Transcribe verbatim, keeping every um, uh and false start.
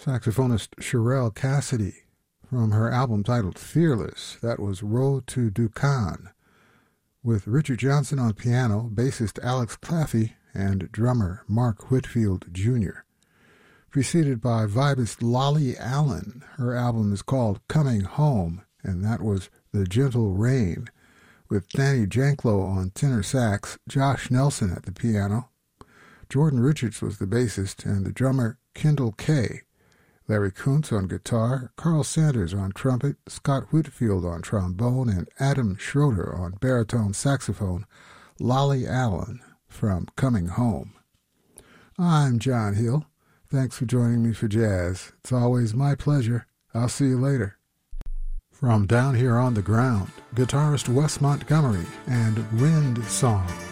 Saxophonist Sherelle Cassidy from her album titled Fearless. That was Road to Dukan, with Richard Johnson on piano, bassist Alex Claffey, and drummer Mark Whitfield Junior Preceded by vibist Lolly Allen. Her album is called Coming Home, and that was The Gentle Rain, with Danny Janklow on tenor sax, Josh Nelson at the piano. Jordan Richards was the bassist, and the drummer Kendall Kay. Larry Kuntz on guitar, Carl Sanders on trumpet, Scott Whitfield on trombone, and Adam Schroeder on baritone saxophone. Lolly Allen from Coming Home. I'm John Hill. Thanks for joining me for jazz. It's always my pleasure. I'll see you later. From Down Here on the Ground, guitarist Wes Montgomery and Wind Song.